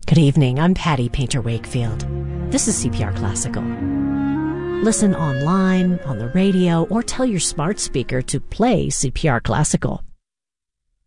Good evening. I'm Patty Painter Wakefield. This is CPR Classical. Listen online, on the radio, or tell your smart speaker to play CPR Classical.